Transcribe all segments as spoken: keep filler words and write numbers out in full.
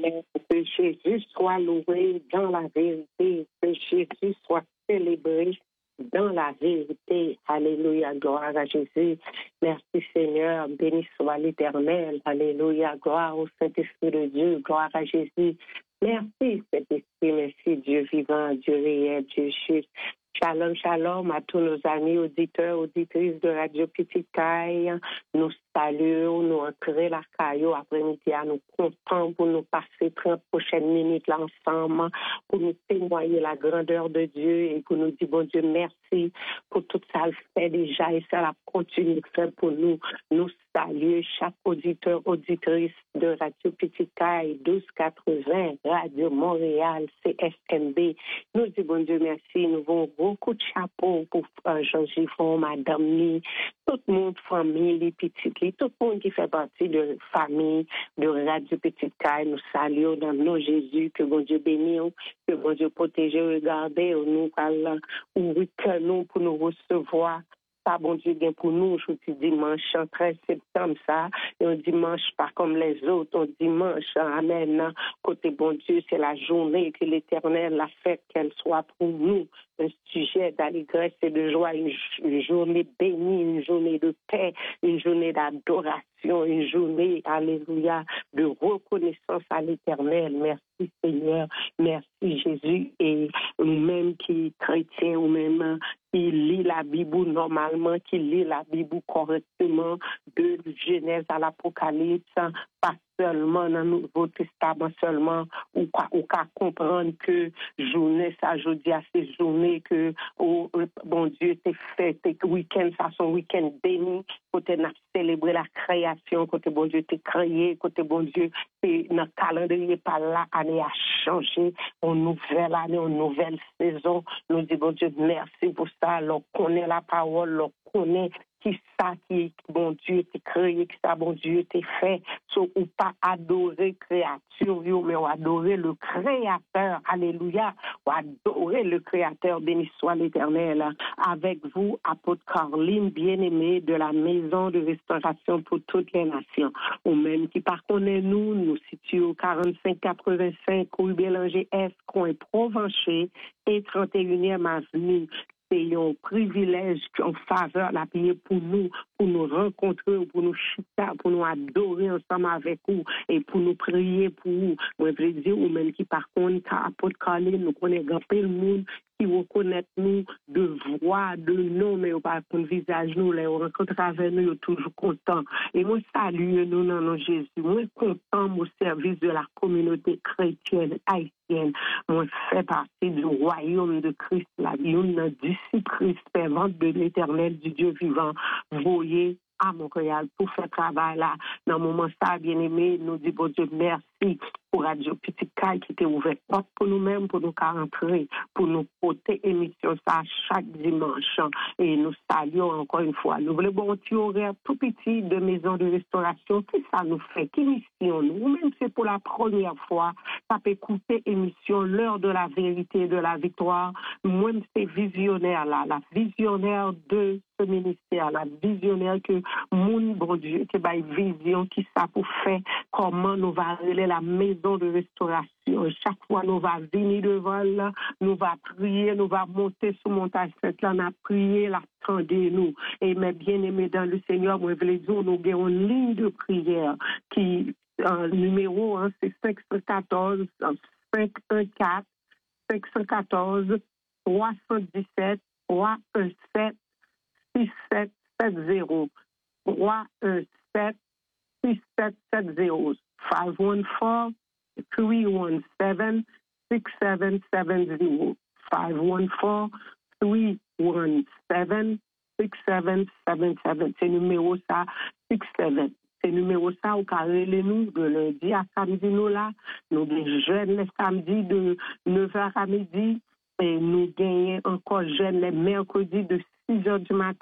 Que Jésus soit loué dans la vérité, que Jésus soit célébré dans la vérité. Alléluia, gloire à Jésus. Merci Seigneur, béni soit l'Éternel. Alléluia, gloire au Saint-Esprit de Dieu, gloire à Jésus. Merci Saint-Esprit, merci Dieu vivant, Dieu réel, Dieu juste. Shalom, shalom à tous nos amis auditeurs, auditrices de Radio Petite Caille. Nous saluons, nous entrons la caillou après-midi à nous contents pour nous passer trente prochaines minutes là ensemble, pour nous témoigner la grandeur de Dieu et pour nous dire, bon Dieu, merci pour tout ça le fait déjà et ça la continue de faire pour nous. Nous saluons chaque auditeur, auditrice de Radio Petite Caille, douze quatre-vingts, Radio Montréal, C S M B. Nous disons, bon Dieu, merci. Nous avons beaucoup de chapeaux pour euh, Jean-Giffon, Madame Lee, tout le monde, famille, les petites, les, tout le monde qui fait partie de la famille de Radio Petite Caille. Nous saluons dans le nom de Jésus, que bon Dieu bénisse, que bon Dieu protège, regardez, nous parlons, ouvrir nous pour nous recevoir. Ça, bon Dieu, bien pour nous, je dis dimanche, treize septembre, ça, et un dimanche pas comme les autres, un dimanche, amen, côté bon Dieu, c'est la journée que l'Éternel a faite, qu'elle soit pour nous un sujet d'allégresse et de joie, une, une journée bénie, une journée de paix, une journée d'adoration, une journée, alléluia, de reconnaissance à l'Éternel. Merci Seigneur, merci Jésus, et nous-mêmes qui chrétiens, ou même qui lit la Bible normalement, qui lit la Bible correctement, de Genèse à l'Apocalypse, pas seulement dans le Nouveau Testament seulement, ou qu'à comprendre que journée, ça, je dis à ces journées que, oh, bon Dieu, t'es fait, t'es week-end, ça, son week-end béni, côté n'a célébré la création, côté bon Dieu, t'es créé, côté bon Dieu, t'es notre calendrier par là, année a changé, une nouvelle année, une nouvelle saison. Nous disons, bon Dieu, merci pour ça, l'on connaît la parole, l'on connaît qui ça qui bon Dieu t'es créé, qui ça bon Dieu t'es fait, so, ou pas adorer créature, mais ou adorer le créateur, alléluia, ou adorer le créateur, béni soit l'Éternel. Avec vous, apôtre Caroline, bien-aimée de la maison de restauration pour toutes les nations, ou même qui par connaît nous, nous situons au quarante-cinq quatre-vingt-cinq rue Bélanger Est, coin Provencher et trente et unième avenue. C'est un privilège en faveur la paix pour nous, pour nous rencontrer, pour nous chuter, pour nous adorer ensemble avec vous et pour nous prier pour vous. Moi, je veux dire, ou même qui par contre, apôtre Caroline, nous connaissons un peu le monde qui reconnaît nous de voix, de nom, mais par contre, visage nous, les rencontres avec nous, toujours content. Et moi, salue nous dans nos Jésus. Moi, content au service de la communauté chrétienne haïtienne. Moi, je fais partie du royaume de Christ, la une disciple Christ, servante de l'Éternel, du Dieu vivant. Voyez à Montréal pour faire travail là. Dans le moment ça, bien aimé, nous disons, bon Dieu, merci pour Radio Petite Caille qui était ouverte pour nous-mêmes, pour nous rentrer, pour nous porter émission ça chaque dimanche. Et nous saluons encore une fois. Nous voulons bon petit horaire tout petit de maison de restauration. Qui ça nous fait? Qui mission nous? Ou même c'est pour la première fois, ça peut écouter émission L'heure de la vérité et de la victoire. Moi-même c'est visionnaire là, la visionnaire de ce ministère, la visionnaire que mon bon Dieu, qui a une vision qui ça pour faire, comment nous va aller la maison de restauration. Chaque fois, nous va venir devant là, nous va prier, nous va monter sur montagne sainte là, nous va prier, l'attendez-nous. Et mes bien-aimés dans le Seigneur, moi, je veux dire, nous avons une ligne de prière qui, euh, numéro, hein, c'est cinq un quatre, cinq un quatre, cinq un quatre, trois un sept, trois un sept, six sept sept zéro, trois un sept, six sept sept zéro, cinq un quatre, three one seven, six seven seven zero, five one four, three one seven, six seven seven seven. C'est numéro ça, six seven. C'est numéro ça, au carré nous, de lundi à samedi, nous là, nous des jeunes les samedis de neuf heures à midi, et nous gagnons encore jeunes les mercredis de six heures du matin à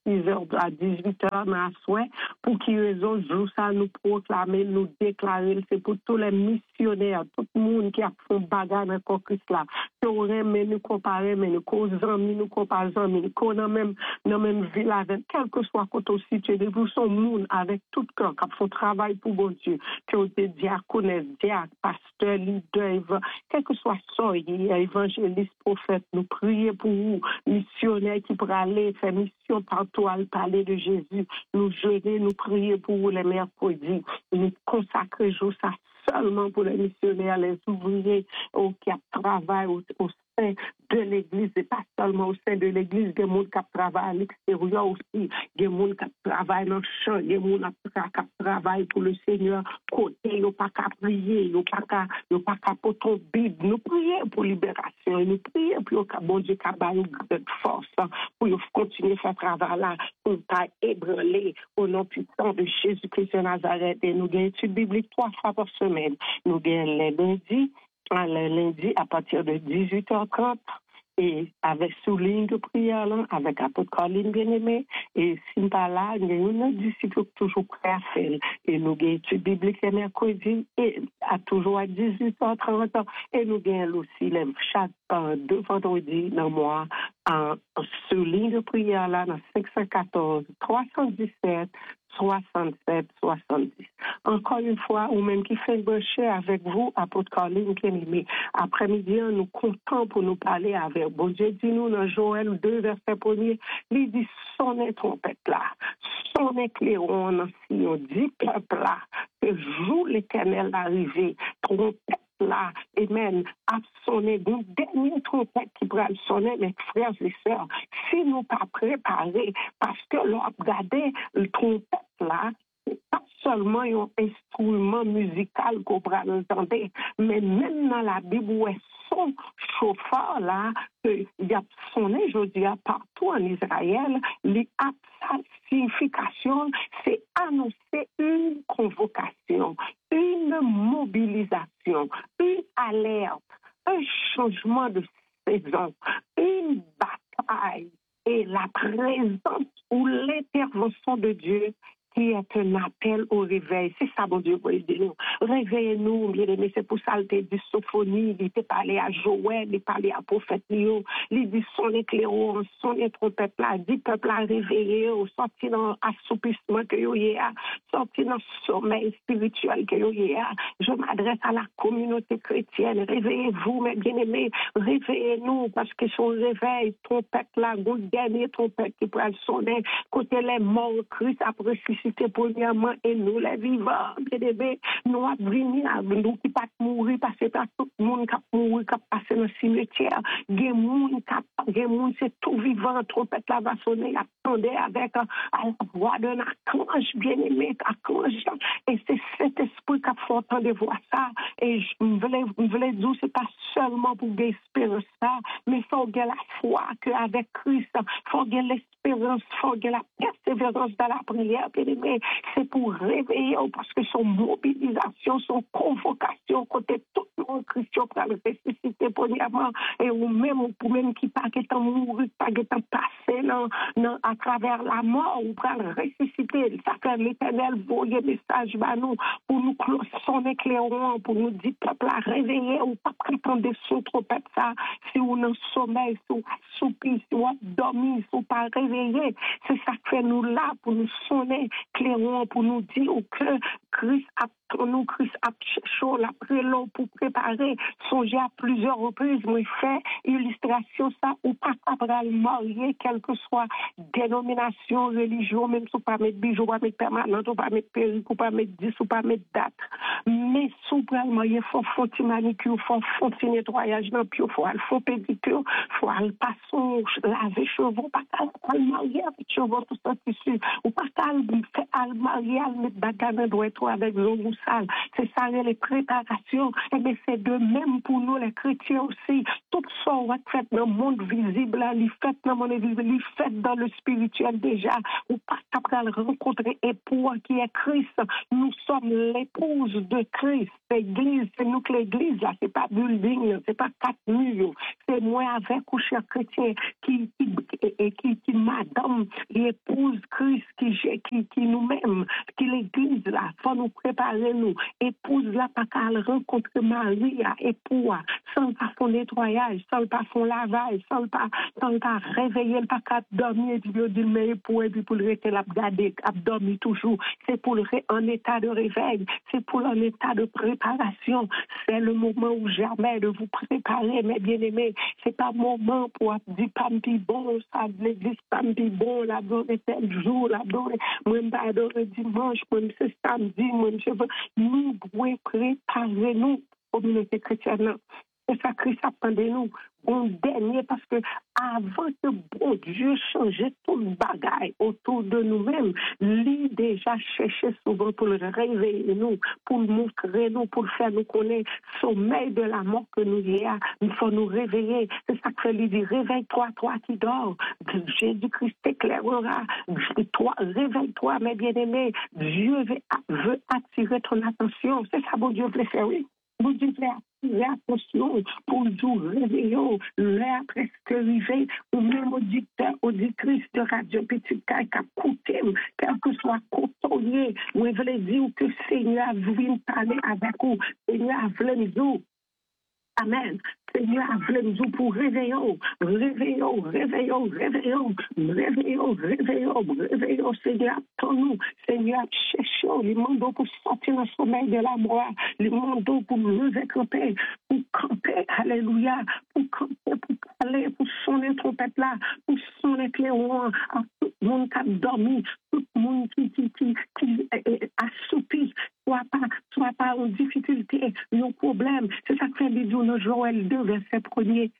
six heures à dix-huit heures dans la soirée, pour qui raison, jour ça nous proclamer, nous déclarer, c'est pour tous les missionnaires, tout le monde qui a fait bagarre dans le Christ là. Nous mais nous comparer, mais nous causons, nous comparons, nous connaissons même, dans même ville avec, quel que soit côté situé, nous sommes monde avec tout cœur, qui font travail pour bon Dieu, qui ont des diaconnes, diacres, pasteurs, leaders, quel que soit ça, évangélistes, prophètes, nous prions pour vous, missionnaires qui pourraient aller faire mission partout à parler de Jésus, nous jeûner, nous prier pour vous les mercredis, nous consacrer jour ça seulement pour les missionnaires, les ouvriers oh, qui travaillent au, au sein de l'Église, et pas seulement au sein de l'Église, des gens qui travaillent à l'extérieur aussi, des gens qui travaillent dans le champ, des gens qui travaillent pour le Seigneur, côté, ils n'ont pas qu'à prier, ils n'ont pas qu'à porter ton Bible, nous prions pour libération, nous prions pour que bon Dieu ait de force, pour continuer à faire travail là, pour ne pas ébranler au nom puissant de Jésus-Christ de Nazareth. Et nous avons une étude biblique trois fois par semaine. Nous avons les lundis, le lundi à partir de dix-huit heures trente et avec sous-ligne de prière, là, avec apôtre Colline bien-aimé, et si pas là, il y a une disciple toujours prêt à faire. Et nous avons étude biblique le mercredi, et à toujours à dix-huit heures trente, et nous avons aussi les chaque euh, deux vendredis dans le mois, en sous-ligne de prière, là, dans cinq cent quatorze, trois cent dix-sept, soixante-sept, soixante-dix. Encore une fois, ou même qui fait brancher avec vous, apôtre Colline bien-aimé. Après-midi, nous comptons pour nous parler avec bon Dieu. Dis-nous dans Joël deux, verset premier, il dit sonnez trompette là, sonnez clairon dans Sion, dit peuple là, que joue l'Éternel arrivé, trompette là, amen, à sonner, une dernière trompette qui pourra sonner, mes frères et sœurs, si nous pas préparés, parce que l'on a regardé le trompette là, c'est pas seulement un instrument musical qu'on pourra entendre, mais même dans la Bible où est son chauffeur là, il y a sonné, je dis, partout en Israël, les sa signification, c'est annoncer une convocation, une mobilisation, une alerte, un changement de saison, une bataille et la présence ou l'intervention de Dieu qui est un appel au réveil. C'est ça, mon Dieu, pour aider nous. Réveillez-nous, bien aimé. C'est pour ça qu'il dit Sophonie, il était parlé à Joël, il parlait à prophète Léo, il dit sonner clairon, sonner trompette là, dit peuple à réveiller, sortir dans assoupissement que yo y a, sortir dans sommeil spirituel que yo y a. Je m'adresse à la communauté chrétienne. Réveillez-vous, mes bien-aimés. Réveillez-nous, parce que son réveil, trompette là, le dernier trompette qui pourrait sonner, côté les morts, Christ a ressuscité premièrement et nous les vivants, bien-aimés, nous avons venu à nous qui pas mourir parce que tout le monde qui a mouru, qui a passé dans le cimetière, il y a des gens, c'est tout vivant, trompette là va sonner, attendez avec euh, la voix d'un archange, bien-aimé, archange, et c'est cet esprit qui a fait entendre voir ça, et je voulais, voulais dire, c'est pas seulement pour espérer ça, mais il faut que la foi qu'avec Christ, il faut que l'espérance, il faut que la persévérance dans la prière, bien-aimé, c'est pour réveiller, parce que son mobilisation, son convocation, côté tout le monde chrétien pour le ressusciter premièrement, et ou même pour même qui pas qu'étant mouru, pas qu'étant passé non, non, à travers la mort, ou pour le ressusciter, ça fait l'Éternel voyer message à nous, pour nous sonner clairon, pour nous dire, peuple, à réveiller, ou pas prétendre son trompette ça, si on est en sommeil, si on assoupi, si on dormi, si on pas réveillé, c'est ça que fait nous là, pour nous sonner clairon, pour nous dire que Christ a nous, Christ a chaud la prélo pour préparer, songer à plusieurs reprises, moi fait illustration ça, ou pas capable de marier, quelle que soit dénomination, religion, même si on pas mettre bijoux, pas mettre permanent, on pas mettre perruque, ou pas mettre dix, ou pas mettre date. Mais souvent, il faut faire un manicure, il faut faire un nettoyage dans le pied, il faut faire un pédicure, il faut aller passer, laver cheveux, pas qu'à le marier avec cheveux, tout ça, tissu, ou pas qu'à le marier, à le mettre bagarre dans le doigt avec l'eau, ça, c'est ça les préparations. Et bien c'est de même pour nous les chrétiens aussi. Tout ça va être fait dans le monde visible, il fait dans le monde invisible, il fait dans le spirituel déjà. Ou pas capable de rencontrer époux qui est Christ. Nous sommes l'épouse de Christ. L'église, c'est nous que l'église là, c'est pas building, c'est pas quatre murs. C'est moi avec ou cher chrétien qui qui qui, qui, qui madame l'épouse Christ qui qui, qui nous-mêmes, qui l'église là, faut nous préparer nous. Épouse là pas qu'à rencontrer Marie, époux, sans pas son nettoyage, sans pas son lavage, sans pas sans pas réveiller, pas qu'à dormir et puis dire mais époux et puis pour le rester là garder, dormir toujours. C'est pour le en état de réveil, c'est pour un état de préparation. C'est le moment où jamais de vous préparer, mes bien-aimés. C'est pas moment pour dire pas me bon, ça l'église pas me bon, la donner tel jour, la donner, moi me pas donner dimanche, moi c'est samedi, moi je veux, nous devons préparer nous, communauté chrétienne. C'est ça que Christ attend de nous. Bon dernier, parce que avant que bon Dieu change tout le bagage autour de nous-mêmes, lui déjà cherchait souvent pour le réveiller nous, pour le montrer nous, pour le faire nous connaître sommeil de la mort que nous y a. Il faut nous réveiller. C'est ça que lui dit, réveille-toi, toi qui dors. Jésus-Christ t'éclairera. Toi, réveille-toi, mes bien-aimés. Dieu veut, veut attirer ton attention. C'est ça, bon Dieu veut faire, oui. Bon Dieu veut attirer attention pour nous réveiller. L'heure presque arrivée, ou même auditeur, auditrice de Radio Petit Caille qui a coûté, quel que soit côté, ou je veux dire que Seigneur a voulu parler avec vous, Seigneur a voulu nous dire, amen. Seigneur a voulu nous dire pour réveiller, réveiller, réveiller, réveiller, réveiller, réveiller, réveiller, Seigneur attend nous, Seigneur cherche, les mandats pour sortir dans le sommeil de la mort, les mandats pour lever camper, pour camper, alléluia, pour camper, pour parler, pour sonner trompette là, pour sonner cléon, à tout le monde qui a dormi, tout le monde qui, qui, qui, qui est assoupi, soit pas, soit pas en difficulté, nos problèmes. C'est ça que fait Bidou dans Joël deux, verset premier.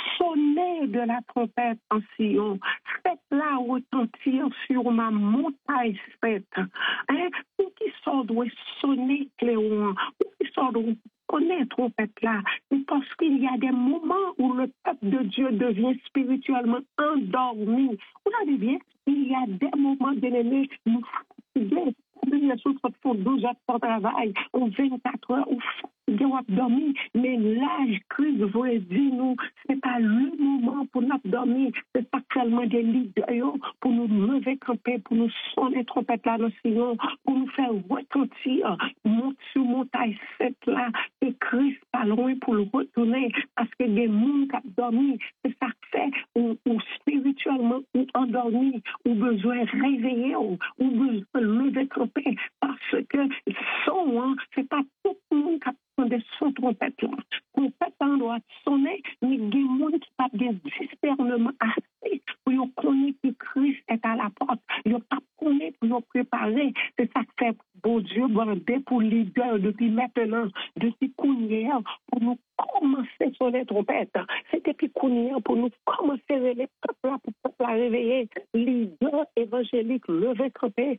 Sonnez de la trompette en Sion, faites-la retentir sur ma montagne faite. Hein? Pour qui sort doit sonner Cléon, pour qui sort doit connaître trompette là, c'est parce qu'il y a des moments où le peuple de Dieu devient spirituellement endormi. Vous avez bien, il y a des moments bien-aimés, nous fatigués, nous sommes douze heures de travail, ou vingt-quatre heures, ou fatigués, ou dormir, mais l'âge Christ veut dire nous, c'est pas le moment pour nous dormir, c'est pas seulement des leaders pour nous lever camper, pour nous sonner trompette là dans le Sillon, pour nous faire retentir, monter sur montagne cette là, et Christ pas loin pour le retourner, parce que des mondes qui ont dormi, c'est ça que fait, ou, ou spirituellement, ou endormi, ou besoin réveiller, ou, ou besoin lever camper, parce que son, hein, c'est pas tout le monde qui a des sons trompette là. Trompette en doit sonner, mais il y a des gens qui pas des discernement assez pour connaître que Christ est à la porte. Ils n'ont pas connaître pour nous préparer. C'est ça que fait bon Dieu, bandé pour leader depuis maintenant, depuis Kounière, pour nous commencer sur les trompettes. C'est depuis Kounière pour nous commencer les peuples là, pour peuple à réveiller. Leader évangélique, lever camper,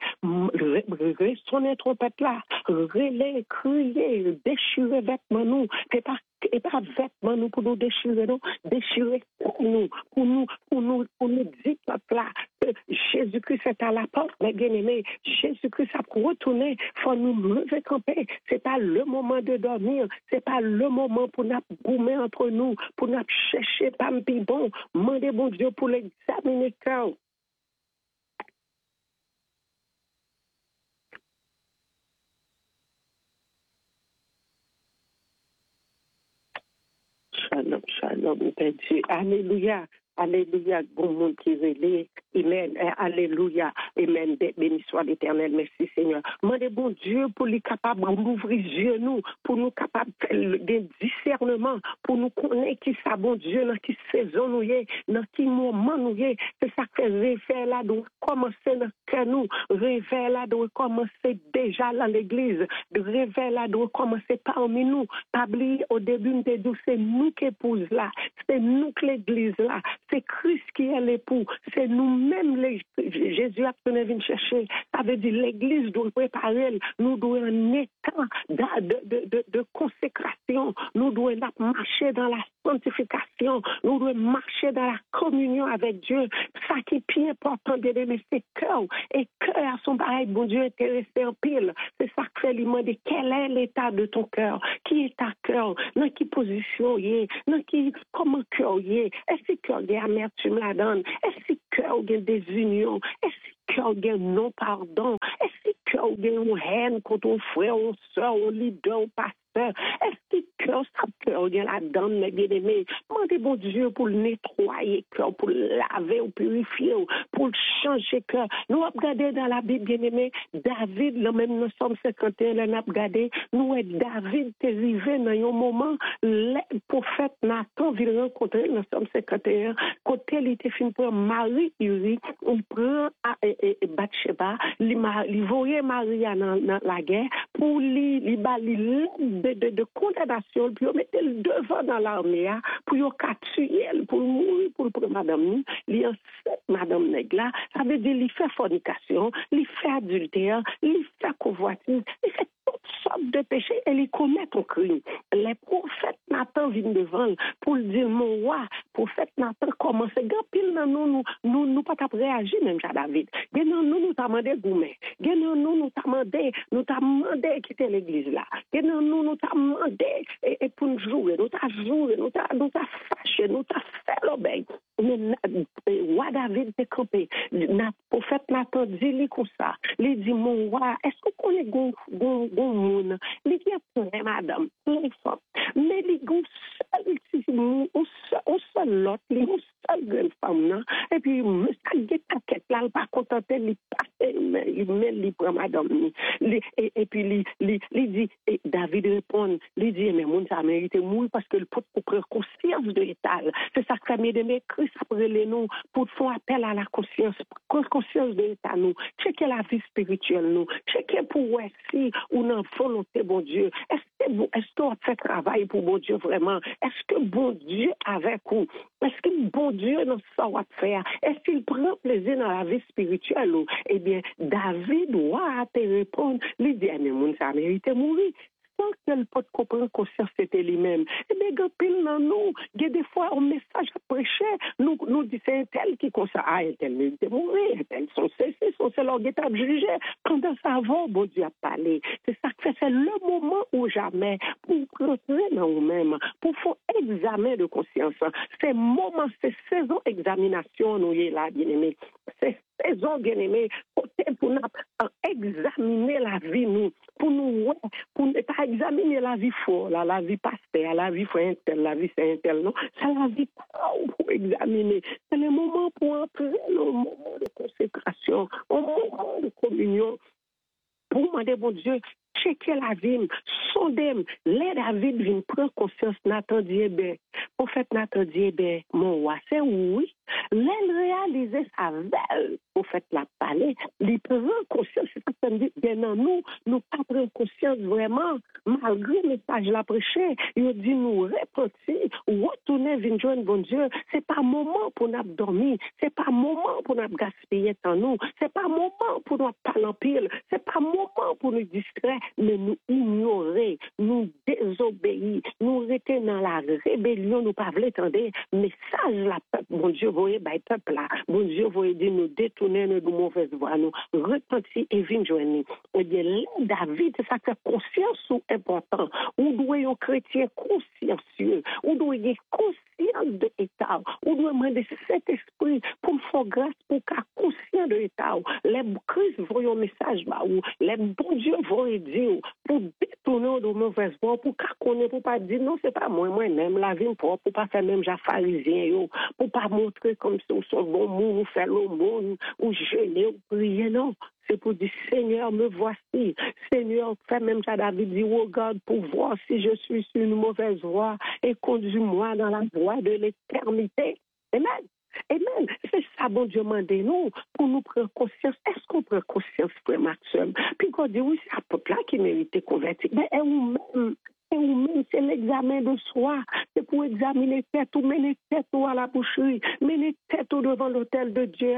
sonner trompette là, relais, crier, déchirer vêtements nous. C'est pas et pas vêtements nous pour nous déchirer nous, déchirer pour nous, pour nous, pour nous, pour nous dire là que Jésus-Christ est à la porte, mes bien-aimés. Jésus-Christ a retourné, faut nous lever camper. C'est pas le moment de dormir, c'est pas le moment pour nous goumer entre nous, pour nous chercher pas me bon, demander bon Dieu pour l'examiner quand. Shalom, shalom, Père Dieu. Alléluia. Alléluia, bon monde qui relève. Amen. Alléluia. Amen. Béni soit l'Éternel. Merci Seigneur. Demandez bon Dieu pour lui capable d'ouvrir les yeux nous, pour nous capable de le discernement pour nous connaître qui ça, bon Dieu, dans qui saison nous y, dans qui moment nous y. C'est ça que réveil là doit commencer dans que nous. Réveil là doit commencer déjà dans l'église. Le réveil là doit commencer parmi nous. Pas oublier au début, nous te dit, c'est nous qui épouse là. C'est nous que l'église là. C'est Christ qui est l'époux. C'est nous-mêmes, les... Jésus a venu chercher. Ça veut dire l'église doit préparer. Nous devons un état de, de, de, de consécration. Nous devons marcher dans la sanctification. Nous devons marcher dans la communion avec Dieu. Ça qui est plus important, bien aimé, c'est cœur. Et cœur à son pareil, bon Dieu, intéressé en pile. C'est ça que fait lui demander quel est l'état de ton cœur. Qui est ta cœur? Dans quelle position il est? Dans qui, comment cœur il est? Est-ce que cœur il y a amertume la donne? Est-ce que cœur il y a des unions? Est-ce que cœur il y a non pardon? Est-ce que cœur il y a une haine contre un frère, une soeur, un leader, un pasteur? Est-ce que cœur, ça cœur, il y a la donne, mes bien-aimés? Demandez bon Dieu pour le nettoyer cœur, pour le laver ou purifier, pour le changer cœur. Nous avons regardé dans la Bible, bien-aimés, David, là même nous sommes cinquante et un, nous avons regardé, nous, David, t'es arrivé dans un moment, le prophète Nathan vient rencontrer, nous sommes cinquante et un, côté, il était fini pour Marie, Uri, on prend Bathsheba, il voyait Marie dans la guerre, pour lui, il de, de, de condamnation, puis on mettait le devant dans l'armée, pour yon ka tuer, pour mourir, pour le madame, il y a madame Negla, ça veut dire, il fait fornication, il fait adultère, il fait convoitise, il fait toutes sortes de péchés et il commet un crime. Les prophètes Nathan viennent devant pour dire, mon roi, prophète Nathan commence, pile dans nous, nous, nous, nous pas réagir même à David. Nous, nous, nous t'avons demandé goumer. Nous, nous, nous t'avons demandé, nous t'avons demandé quitter l'église là. Nous, nous, nous t'avons demandé et, et pour nous jouer, nous t'avons joué, nous t'avons fâché, nous t'avons fait l'obéi. Roi David t'est campé. Le prophète Nathan dit comme ça. Il dit, mon roi, est-ce que qu'on est gon, gon, gon moun? Il dit, plein madame, plein femme. Mais il dit, on seul, on seul l'autre, on seul grande femme, non? Et puis, ça y est, paquet là, il pas contenté, il passe, il met, il prend madame. Et, et puis, il, il dit, et David répond, il dit, mais mon ça mérite mourir parce que le peuple prendre conscience de l'état. C'est ça que ça m'a donné Christ après les noms pour faire appel à la conscience, conscience de l'état nous. Checker la vie spirituelle nous. Checker pour voir si on a volonté, bon Dieu. Est-ce que bon, est-ce qu'on fait travail pour bon Dieu vraiment? Est-ce que bon Dieu avec vous? Est-ce que bon Dieu nous saura faire? Est-ce qu'il prend plaisir dans la vie spirituelle? Eh bien, David doit te répondre, il dit, mais mon ça mérite mourir. Sans qu'elle peut comprendre conscience c'était lui-même. Et bien, quand pile dans nous, il y a des fois un message à prêcher, nous, nous dit c'est un tel qui comme ça, ah, un tel mérite mourir, un tel sont cessés, sont c'est leur guet-up jugé. Pendant ça va, bon Dieu a parlé. C'est ça que fait, c'est le moment ou jamais pour rentrer dans nous-mêmes, pour faire examen de conscience. C'est moment, c'est saison examination, nous y est là, bien aimé. C'est saison, bien aimé, pour nous examiner la vie, nous, pour nous, pour pas examiner la vie fort, la, la vie pasteur, la vie frère intel, la vie c'est intel, non, c'est la vie pour examiner. C'est le moment pour entrer dans le moment de consécration, au moment de communion, pour demander, bon Dieu, checker la vie, sonder, les David viennent prendre conscience, Nathan dit, eh bien, prophète Nathan dit, eh bien, mon roi, c'est oui. L'aile réaliser sa veille, prophète l'a parlé, il prend conscience, c'est ça me dit, bien non, nous, nous pas prendre conscience vraiment, malgré le message la prêché, il dit nous repentir, retourner vers joindre bon Dieu, c'est pas moment pour nous dormir, c'est pas moment pour nous gaspiller temps nous, c'est pas moment pour nous parler en pile, c'est pas moment pour nous distraire, mais nous ignorer, nous désobéir, nous rester dans la rébellion, nous pas voulons attendre, message la peuple, bon Dieu, voyez, bah, peuple là, bon Dieu, voyez, dire nous détourner de mauvaise voie, nous repentir et venir joindre. Eh bien, David, c'est ça que conscience est important. On doit être chrétien consciencieux, on doit être conscient de l'état, on doit demander cet esprit pour faire grâce, pour qu'à conscient de l'état. Les Christ voient un message, bah, ou les bon Dieu voient dire, pour détourner non de mauvaise voie pour qu'à connaître, pour pas dire non, c'est pas moi, moi-même, la vie propre, pour pas faire même j'ai pharisien, yo, pour pas montrer comme si on sont bon monde, ou faire l'aumône, ou jeûner, ou prier, non. C'est pour dire, Seigneur, me voici. Seigneur, fais même ça, David dit, regarde pour voir si je suis sur une mauvaise voie et conduis-moi dans la voie de l'éternité. Amen. Amen. C'est ça, bon Dieu, demandez-nous pour nous prendre conscience. Est-ce qu'on prend conscience, frère Maxime? Puis qu'on dit, oui, c'est un peuple-là qui mérite convertir. Mais vous-même, et vous-même, c'est l'examen de soi. C'est pour examiner tête ou mener tête ou à la boucherie, mener tête ou devant l'autel de Dieu.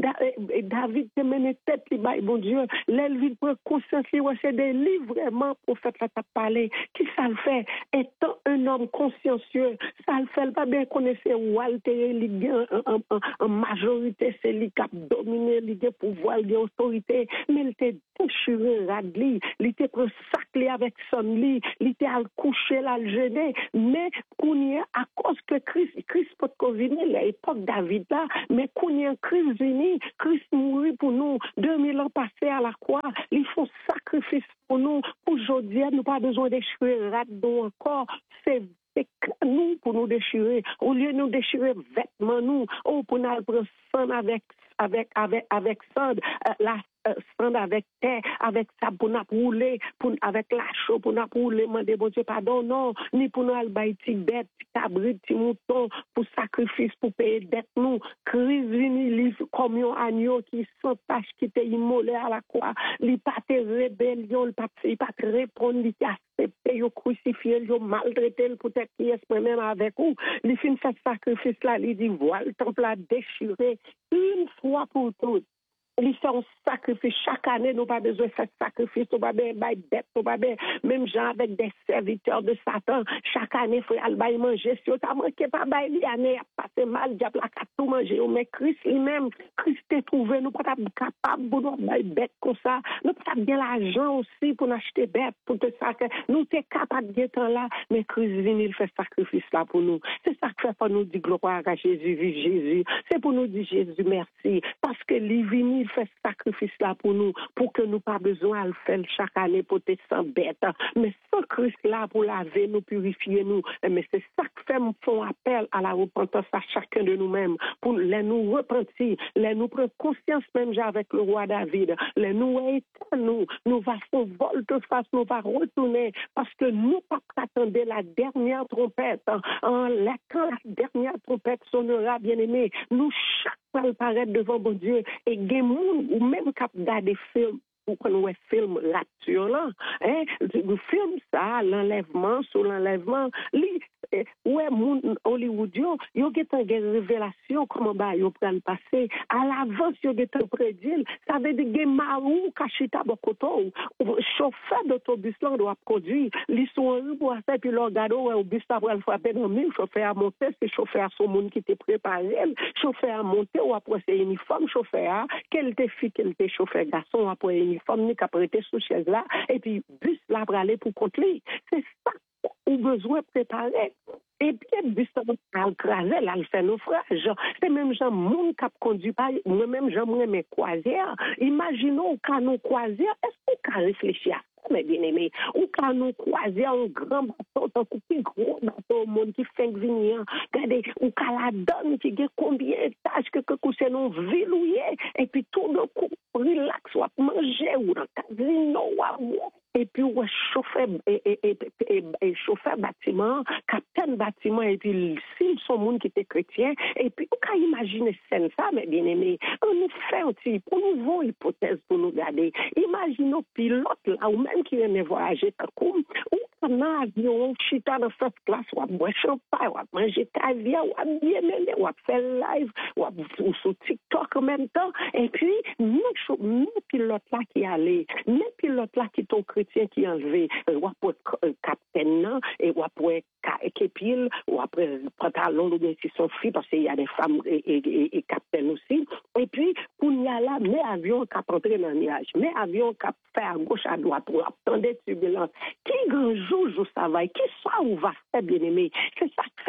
David te mener tête, bon Dieu. L'élevée prend conscience, c'est des livres vraiment, prophète là t'a parlé. Qui ça le fait? Étant un homme consciencieux, ça le fait pas bien connaître Walter, il en majorité, c'est lui qui a dominé, il a pouvoir, il a autorité, mais il était déchiré, radli, il était pris saclé avec son lit, il était à coucher, là, le gêner, mais qu'on y est à cause que Christ, Christ peut venir, l'époque David là, mais qu'on y est Christ venu, Christ mourit pour nous, deux mille ans passés à la croix, il faut sacrifice pour nous, pour aujourd'hui, nous pas besoin de déchirer radon encore, c'est c'est nous pour nous déchirer, au lieu de nous déchirer vêtements, nous, oh, pour nous prendre sang avec, avec, avec, avec sang, euh, la euh, sang avec terre, avec ça pour nous rouler, pour, avec la chaux pour nous rouler, demander bon Dieu pardon, non, ni pour nous aller petit bête, petit cabrit, petit mouton, pour sacrifice, pour payer dette nous, crise vini, livre comme un agneau qui sans tâche, qui était immolé à la croix, il pas de rébellion, il pas de répondre, il a accepté, il a crucifié, il a maltraité, peut-être qu'il est même avec vous, il fin fait sacrifice là, il dit voilà, le temple a déchiré une fois pour toutes. Il fait un sacrifice chaque année, nous pas besoin de faire sacrifice, nous pas besoin de dette, nous pas besoin, même gens avec des serviteurs de Satan, chaque année, il faut aller manger, si on t'a manqué pas bail l'année, a passé mal, diable a tout manger, mais Christ lui-même, Christ est trouvé, nous pas capable de nous bail bête comme ça, nous pas bien l'argent aussi pour acheter bête, pour te sacrifier, nous t'es capable de temps là, mais Christ vient, il fait sacrifice là pour nous. C'est ça que fait pour nous dire gloire à Jésus, vive Jésus. C'est pour nous dire Jésus merci, parce que lui vient, fait sacrifice là pour nous, pour que nous pas besoin de le faire chaque année pour te sans bête. Mais sans Christ là pour laver nous, purifier nous. Mais c'est ça que fait font appel à la repentance à chacun de nous-mêmes, pour les nous repentir, les nous prendre conscience même avec le roi David, les nous étant nous, nous va faire volte-face, nous va retourner, parce que nous pas attendre la dernière trompette. En la, quand la dernière trompette sonnera, bien aimé, nous chaque fois paraître devant bon Dieu et des moun ou même cap des films ou quand on film rapture là hein le film ça l'enlèvement sur l'enlèvement li ouais moun hollywoodien yo getan des révélations comment ba yo pral passer à l'avance yo getan prédire ça veut dire gen marou kachita bokoto chauffeur d'autobus là doit conduire li sont rue pour ça puis le regarder au bus ça va frapper dans mille chauffeur à monter c'est chauffeur son monde qui était préparé chauffeur à monter ou après c'est uniforme chauffeur quel te fille quel te chauffeur garçon après uniforme ni qu'après sous chaise là et puis bus là pour aller pour contrôler c'est ça ou besoin préparer et puis bus ça va craser là le fait naufrage c'est même gens monde qui conduit pas moi même j'aimerais mes croisières imaginons quand nous croisières est-ce qu'on peut réfléchir mais bien aimé, ou quand nous croiser un grand bateau, un plus gros bateau au monde qui fait venir, regardez, ou quand la donne qui a combien d'étages que que c'est non verrouillé, et puis tout d'un coup, relax, ou à manger, ou dans le casino, ou à boire. Et puis, ouais, chauffeur, et, et, et, et, et chauffeur bâtiment, capitaine bâtiment, et puis, s'ils sont monde qui était chrétien, et puis, on peut imaginer scène ça, mais bien aimé, on nous fait un petit, pour nous voir hypothèse pour nous garder. Imaginons pilote là, ou même qui vient voyager, comme, ou un avion, chita dans cette classe, ou à boire champagne, ou à manger caviar, ou à bien mêler, ou à faire live, ou à, ou sur TikTok en même temps, et puis, nous, nous pilotes là qui allaient, nous pilotes là qui sont chrétiens qui enlevé, ou après capitaine, et ou après képile, ou après pantalon, ou bien si son fille, parce qu'il y a des femmes et, et, et, et capitaines aussi, et puis, pour y aller là, mais avion qui a entré dans le nuage, mais avion qui a fait à gauche, à droite, pour attendre des turbulences, qui grand jour, jour ça va, qui soit ou va faire, bien aimé, c'est ça que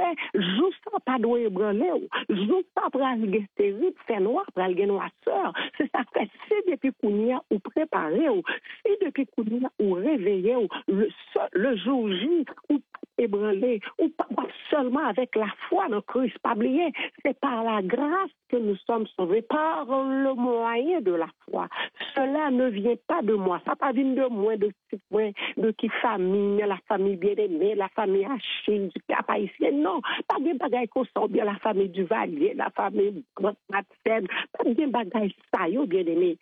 fait, juste pas doit ébranler, juste pas pral gen terrible, fait noir, pral gen noirceur. C'est ça fait, si depuis qu'on y a ou préparé, si depuis qu'on y a ou réveillé, le, le jour J, ou ébranlé, ou pas seulement avec la foi dans Christ, pas oublier, c'est par la grâce que nous sommes sauvés, par le moyen de la foi. Cela ne vient pas de moi, ça pas vient de moi, de, de qui famille, la famille bien-aimée, la famille Achille, du Cap haïtien, non, pas bien bagaille qu'on sort bien la famille du Valier, la famille Matsen, pas bien bagaille ça, yo bien-aimé.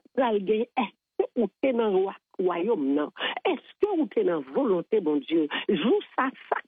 Est-ce que vous êtes dans le royaume, non? Est-ce que vous êtes dans la volonté, mon Dieu? Joue ça, ça,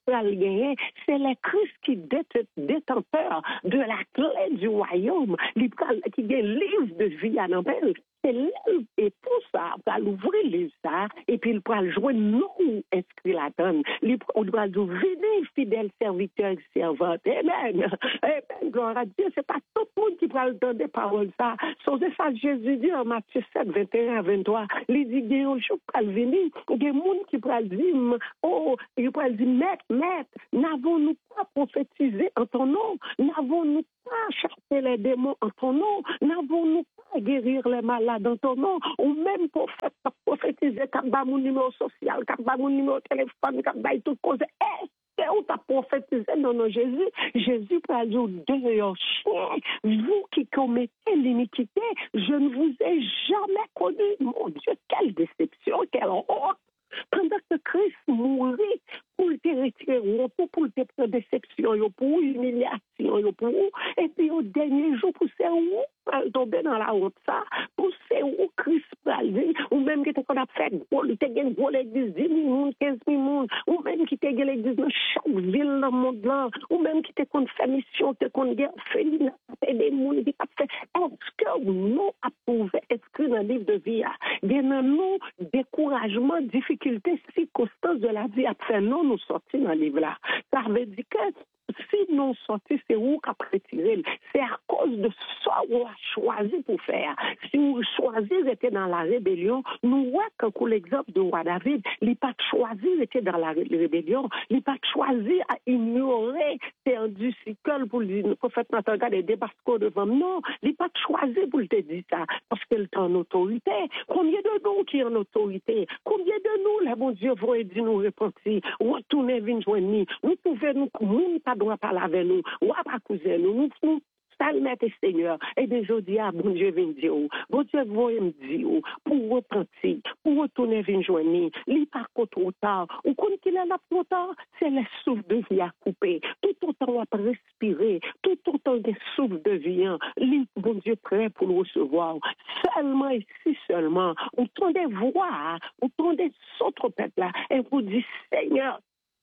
c'est le Christ qui est détenteur de la clé du royaume, qui est livre de vie à l'envers. C'est l'œuvre et pour ça, on va l'ouvrir les ça, et puis il pourra jouer nous inscrit la donne. On doit nous venir fidèles serviteurs et servantes. Amen. Amen. Gloire à Dieu. C'est pas tout le monde qui pourra le donner des paroles ça. C'est ça Jésus dit en Matthieu sept, vingt et un à vingt-trois. Il dit, il y a un jour qui va venir, il y a des gens qui pourra dire, oh, il pourra dire, maître, maître, n'avons-nous pas prophétisé en ton nom? N'avons-nous pas chasser les démons en ton nom? N'avons-nous pas guérir les malades en ton nom? Ou même prophète, prophétiser, quand ba mon numéro social, quand ba mon numéro téléphone, quand ba tout cause. Est-ce que tu as prophétisé dans nos Jésus? Jésus peut dire dehors, chien, vous qui commettez l'iniquité, je ne vous ai jamais connu. Mon Dieu, quelle déception, quelle honte. Pendant que Christ mourit pour te retirer, pour te prendre déception, pour humiliation, pour et puis au dernier jour, pour c'est où tomber dans la honte, ça, pour c'est où Christ parle, ou même qui qu'on a fait, il te gagne pour l'église dix mille, quinze mille, ou même qui te gagne l'église dans chaque ville dans le monde là, ou même qui te qu'on fait mission, te qu'on guerre, fait des gens qui fait. Est-ce que nous avons inscrit dans le livre de vie, il y a nous découragement, difficultés, circonstances de la vie, après nous, nous sortir dans le livre là. Ça veut dire que si nous sortis, c'est où qu'à retirer. C'est à cause de ça qu'on a choisi pour faire. Si vous choisissez d'être dans la rébellion, nous voyons que l'exemple de roi David, il n'a pas choisi d'être dans la rébellion, il n'a pas choisi à ignorer c'est du cycle pour le prophète Nathan des débasco devant. Non, il n'a pas choisi pour te dire ça, parce qu'il est en autorité. Combien de nous qui sont en autorité? Combien de nous, là, mon Dieu, vont aider nous repentir? Retourner, venir joindre nous. Nous pouvons nous, nous, pas droit parler avec nous, ou pas couser nous, nous, nous, Salmette Seigneur, et bien je dis à bon Dieu vient dire, bon Dieu voyez me dire, pour repentir, pour retourner venir joindre, li pas trop tard, ou quand qu'il est là trop tard, c'est le souffle de vie à couper, tout autant on va respirer, tout autant des souffles de vie, li bon Dieu prêt pour le recevoir, seulement ici seulement, on tendez voix, on tendez son trompette là, et vous dites Seigneur,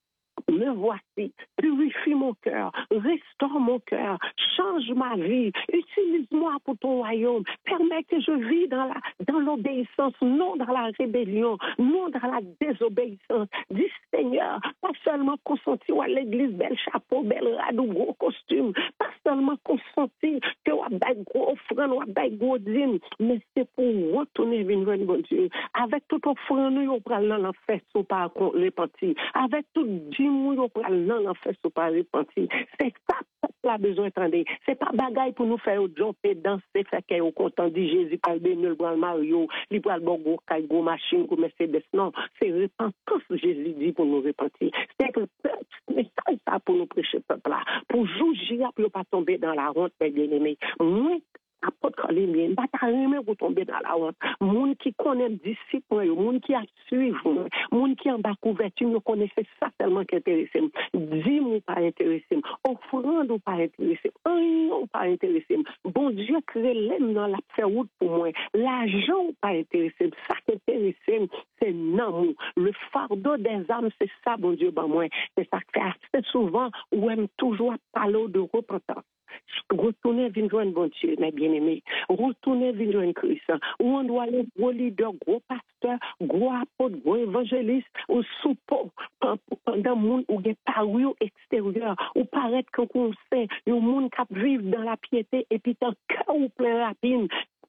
me voici, purifie mon cœur, restaure mon cœur, change ma vie, utilise-moi pour ton royaume, permets que je vis dans la, dans l'obéissance, non dans la rébellion, non dans la désobéissance. Dis Seigneur, pas seulement consentir à l'église, bel chapeau, bel radou, gros costume, pas seulement consentir que on a gros offrande, on a gros dîme, mais c'est pour retourner vers bon Dieu. Avec toute offrande, on prend l'enfer, on pas repentir. Avec tout dîme, on prend l'enfer, on pas repentir. C'est ça la besoin d'entendre. C'est pas bagaille pour nous faire jumper, danser, faire qu'il est content de Jésus, par le le grand Mario, il prend le bon gros caille, gros machine, gros Mercedes. Non, c'est repentance, Jésus dit pour nous repentir. C'est que le peuple, mais ça, ça pour nous prêcher peuple là. Pour jouer, pour ne pas tomber dans la honte, mes bien-aimés. Moi, apôtre Lémien, pas rien pour tomber dans la honte. Moun qui connaît disciple, moun qui a suivi, moun qui en bas couverture, nous connaissez ça tellement qui intéressé. Dis-moi pas intéressé, offrande ou pas intéressé, rien ou pas intéressé. Bon Dieu crée l'aime dans la faire route pour moi. L'argent ou pas intéressé, ça qui intéressé, c'est non. Le fardeau des âmes, c'est ça, bon Dieu, ben moi. C'est ça qui fait assez souvent, ou aime toujours parler de repentance. Retournez vers joindre bon Dieu, mes bien-aimés. Retournez vers joindre Christ. Où on doit aller, gros leader, gros pasteur, gros apôtre, gros évangéliste, ou soupeau, pendant le monde où il y a paru extérieur, ou paraître qu'on sait, le monde qui vit dans la piété, et puis tant cœur ou plein rapide.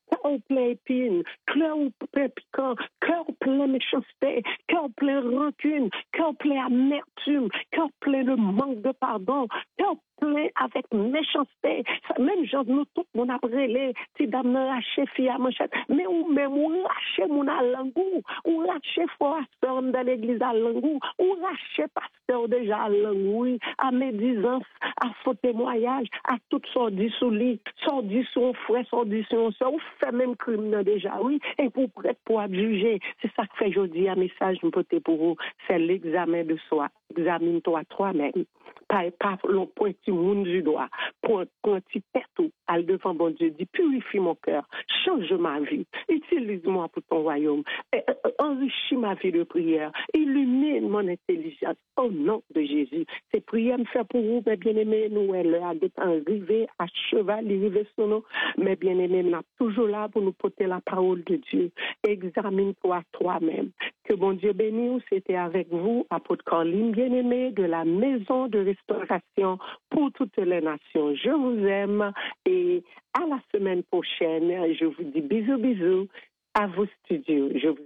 cœur plein épine, cœur plein piquant, cœur plein méchanceté, cœur plein rancune, cœur plein amertume, cœur plein de manque de pardon, cœur plein avec méchanceté. Même gens nous tout mon après les si dame raché fille à manchette, mais ou même ou raché mon à langou, ou raché foi dans l'église à langou, ou raché pasteur déjà à langou, à médisance, à faux témoignage, à tout sorte dit sous lit, sort dit son frère, sort dit son soeur, ou fait même crime déjà, oui, et pour prêtre pour juger. C'est ça que fait aujourd'hui un message me porter pour vous, c'est l'examen de soi. Examine-toi toi-même. Pas, pas le point du monde du doigt. Point, point, tu perds tout. Al devant bon Dieu, dit, purifie mon cœur. Change ma vie. Utilise-moi pour ton royaume. Et, euh, enrichis ma vie de prière. Illumine mon intelligence. Au nom de Jésus. Ces prières me fait pour vous, mes bien-aimés. Nous, elle a des temps arrivés à cheval, arrivés sur nous. Mes bien-aimés, nous sommes toujours là pour nous porter la parole de Dieu. Examine-toi toi-même. Que bon Dieu bénisse. C'était avec vous, apôtre Corline, bien-aimé de la maison de restauration pour toutes les nations. Je vous aime et à la semaine prochaine. Je vous dis bisous, bisous à vos studios. Je vous